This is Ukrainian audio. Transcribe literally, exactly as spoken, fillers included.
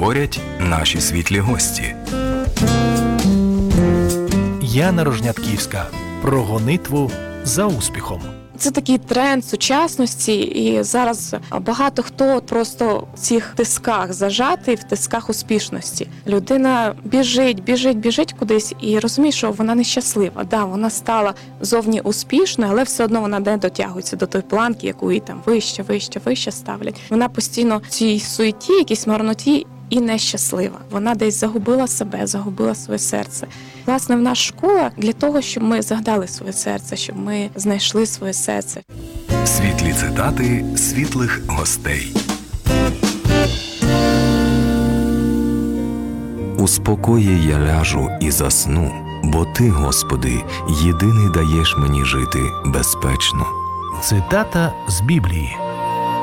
говорять наші світлі гості. Яна Рожнятківська. Про гонитву за успіхом. Це такий тренд сучасності, і зараз багато хто просто в цих тисках зажатий, в тисках успішності. Людина біжить, біжить, біжить кудись і розуміє, що вона нещаслива. Да, вона стала зовні успішною, але все одно вона не дотягується до тої планки, яку їй там вище, вище, вище ставлять. Вона постійно в цій суеті, якійсь марноті і нещаслива. Вона десь загубила себе, загубила своє серце. Власне, в нас школа для того, щоб ми згадали своє серце, щоб ми знайшли своє серце. Світлі цитати світлих гостей. У спокої я ляжу і засну, бо Ти, Господи, єдиний даєш мені жити безпечно. Цитата з Біблії.